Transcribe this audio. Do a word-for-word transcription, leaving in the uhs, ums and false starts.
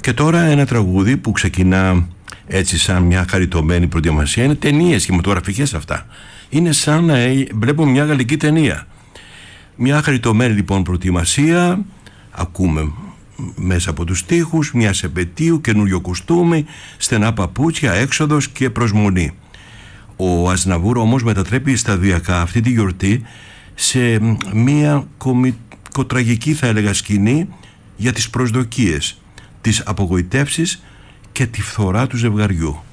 Και τώρα ένα τραγούδι που ξεκινά έτσι σαν μια χαριτωμένη προετοιμασία. Είναι ταινίες κινηματογραφικές αυτά. Είναι σαν να βλέπω μια γαλλική ταινία. Μια χαριτωμένη λοιπόν προετοιμασία. Ακούμε μέσα από τους στίχους μιας επετείου, καινούριο κουστούμι, στενά παπούτσια, έξοδος και προσμονή. Ο Αζναβούρ όμως μετατρέπει σταδιακά αυτή τη γιορτή σε μια κομικοτραγική, θα έλεγα, σκηνή για τις προσδοκίες, τις απογοητεύσεις και τη φθορά του ζευγαριού.